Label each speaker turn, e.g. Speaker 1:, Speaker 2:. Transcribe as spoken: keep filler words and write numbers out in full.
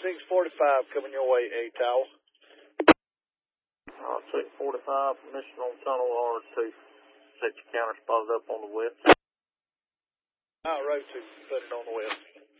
Speaker 1: six forty-five coming your way, A Tower.
Speaker 2: Uh, six forty-five, permission on tunnel R two. Set your counter spotted up on the west.
Speaker 1: All right, two, put it on the west.